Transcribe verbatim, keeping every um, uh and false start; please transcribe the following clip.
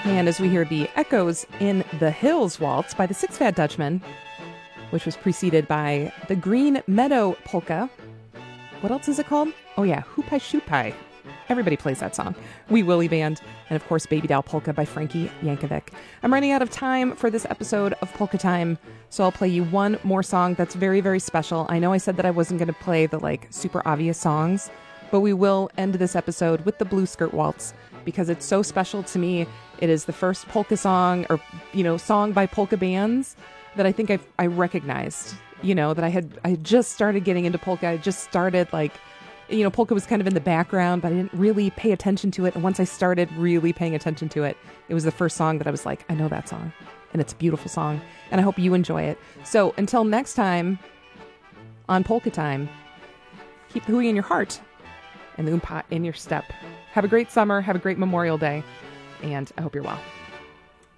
And as we hear the echoes in The Hills Waltz by the Six Fat Dutchman, which was preceded by the Green Meadow Polka. What else is it called? Oh yeah, Hoopai Shoopai. Everybody plays that song. Wee Willie Band, and of course Baby Doll Polka by Frankie Yankovic. I'm running out of time for this episode of Polka Time, so I'll play you one more song that's very, very special. I know I said that I wasn't going to play the like super obvious songs, but we will end this episode with the Blue Skirt Waltz because it's so special to me. It is the first polka song, or you know, song by polka bands that I think I I recognized. You know, that I had I had just started getting into polka. I just started like, you know, polka was kind of in the background, but I didn't really pay attention to it. And once I started really paying attention to it, it was the first song that I was like, I know that song. And it's a beautiful song. And I hope you enjoy it. So until next time on Polka Time, keep the hui in your heart and the oompa in your step. Have a great summer. Have a great Memorial Day. And I hope you're well.